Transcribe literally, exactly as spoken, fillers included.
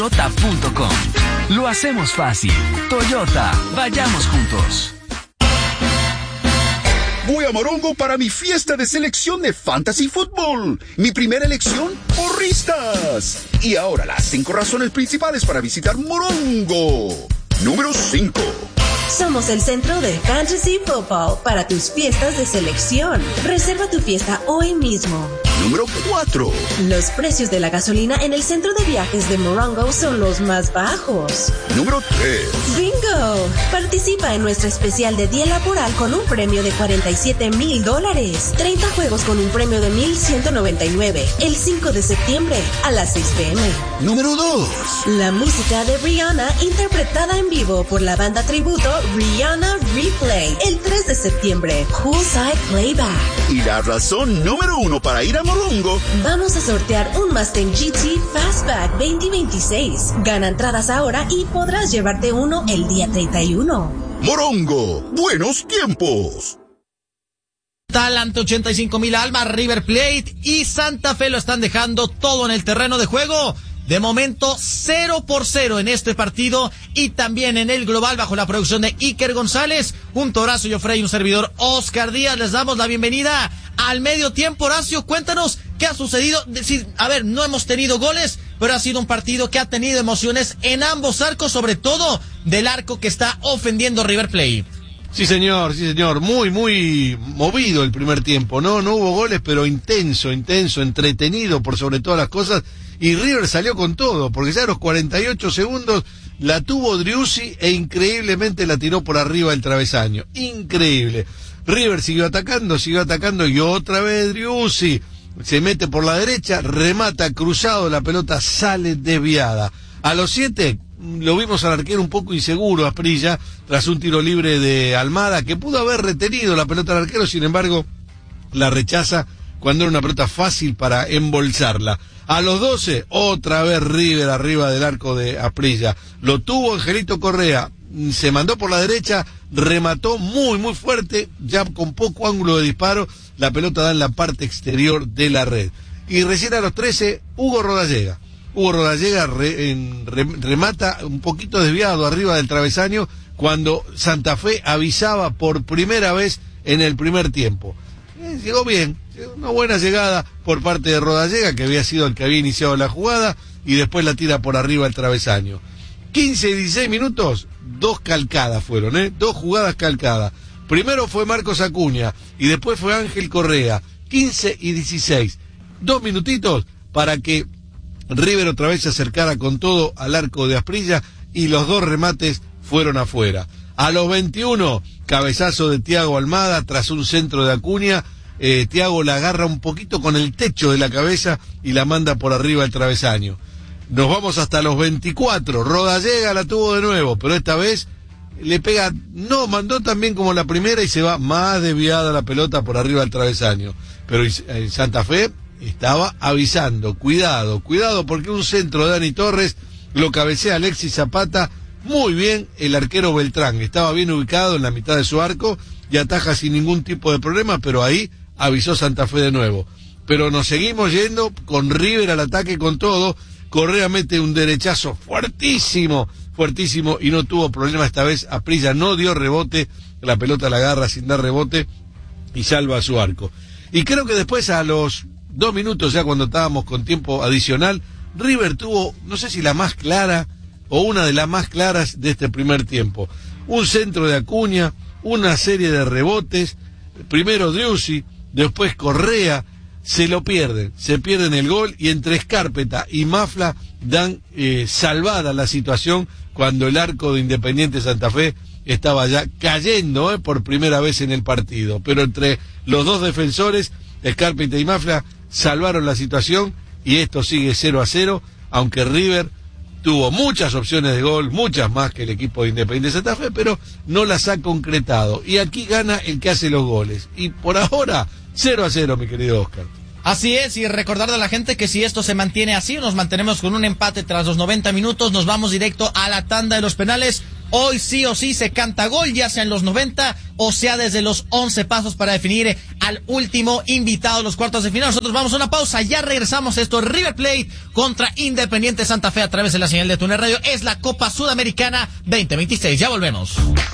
Toyota punto com. Lo hacemos fácil. Toyota, vayamos juntos. Voy a Morongo para mi fiesta de selección de Fantasy Football. Mi primera elección, porristas. Y ahora las cinco razones principales para visitar Morongo. Número cinco. Somos el centro de Fantasy Football para tus fiestas de selección. Reserva tu fiesta hoy mismo. Número cuatro. Los precios de la gasolina en el centro de viajes de Morongo son los más bajos. Número tres. ¡Bingo! Participa en nuestra especial de día laboral con un premio de cuarenta y siete mil dólares. treinta juegos con un premio de mil ciento noventa y nueve. El cinco de septiembre a las seis pe eme. Número dos. La música de Rihanna interpretada en vivo por la banda tributo Rihanna Replay. El tres de septiembre. Poolside Playback. Y la razón número uno para ir a Morongo. Vamos a sortear un Mustang G T Fastback veinte veintiséis. Gana entradas ahora y podrás llevarte uno el día treinta y uno. Morongo, buenos tiempos. Talante ochenta y cinco mil almas, River Plate y Santa Fe lo están dejando todo en el terreno de juego. De momento, cero por cero en este partido y también en el global bajo la producción de Iker González, un Horacio Joffrey y un servidor Oscar Díaz. Les damos la bienvenida al medio tiempo. Horacio, cuéntanos qué ha sucedido. Decir, a ver, no hemos tenido goles, pero ha sido un partido que ha tenido emociones en ambos arcos, sobre todo del arco que está ofendiendo River Plate. Sí, señor, sí, señor. Muy, muy movido el primer tiempo. No, no hubo goles, pero intenso, intenso, entretenido por sobre todas las cosas. Y River salió con todo, porque ya a los cuarenta y ocho segundos la tuvo Driussi e increíblemente la tiró por arriba del travesaño. Increíble. River siguió atacando, siguió atacando y otra vez Driussi se mete por la derecha, remata cruzado, la pelota sale desviada. A los siete lo vimos al arquero un poco inseguro, Asprilla, tras un tiro libre de Almada, que pudo haber retenido la pelota al arquero, sin embargo, la rechaza cuando era una pelota fácil para embolsarla. A los doce, otra vez River arriba del arco de Asprilla. Lo tuvo Angelito Correa, se mandó por la derecha, remató muy, muy fuerte, ya con poco ángulo de disparo, la pelota da en la parte exterior de la red. Y recién a los trece, Hugo Rodallega. Hugo Rodallega re, en, re, remata un poquito desviado arriba del travesaño cuando Santa Fe avisaba por primera vez en el primer tiempo. Eh, llegó bien, una buena llegada por parte de Rodallega, que había sido el que había iniciado la jugada, y después la tira por arriba al travesaño. quince y dieciséis minutos, dos calcadas fueron, ¿eh? Dos jugadas calcadas. Primero fue Marcos Acuña y después fue Ángel Correa. quince y dieciséis. Dos minutitos para que River otra vez se acercara con todo al arco de Asprilla y los dos remates fueron afuera. A los veintiuno, cabezazo de Thiago Almada tras un centro de Acuña. Eh, Thiago la agarra un poquito con el techo de la cabeza y la manda por arriba al travesaño. Nos vamos hasta los veinticuatro. Rodallega la tuvo de nuevo, pero esta vez le pega, no, mandó también como la primera y se va más desviada la pelota por arriba del travesaño. Pero en Santa Fe estaba avisando, cuidado, cuidado, porque un centro de Dani Torres lo cabecea Alexis Zapata muy bien, el arquero Beltrán estaba bien ubicado en la mitad de su arco y ataja sin ningún tipo de problema, pero ahí avisó Santa Fe de nuevo. Pero nos seguimos yendo con River al ataque con todo. Correa mete un derechazo fuertísimo, fuertísimo y no tuvo problema esta vez. Asprilla no dio rebote, la pelota la agarra sin dar rebote y salva a su arco. Y creo que después a los dos minutos, ya cuando estábamos con tiempo adicional, River tuvo, no sé si la más clara o una de las más claras de este primer tiempo. Un centro de Acuña, una serie de rebotes, primero Driussi, después Correa, se lo pierden, se pierden el gol y entre Escárpeta y Mafla dan eh, salvada la situación cuando el arco de Independiente Santa Fe estaba ya cayendo eh, por primera vez en el partido. Pero entre los dos defensores, Escárpeta y Mafla, salvaron la situación y esto sigue cero a cero, aunque River tuvo muchas opciones de gol, muchas más que el equipo de Independiente Santa Fe, pero no las ha concretado. Y aquí gana el que hace los goles. Y por ahora, cero a cero, mi querido Oscar. Así es, y recordarle a la gente que si esto se mantiene así, nos mantenemos con un empate tras los noventa minutos, nos vamos directo a la tanda de los penales, Hoy sí o sí se canta gol, ya sea en los noventa o sea desde los once pasos para definir al último invitado de los cuartos de final. Nosotros vamos a una pausa, ya regresamos. Esto es River Plate contra Independiente Santa Fe a través de la señal de Túnel Radio. Es la Copa Sudamericana veinte veintiséis. Ya volvemos.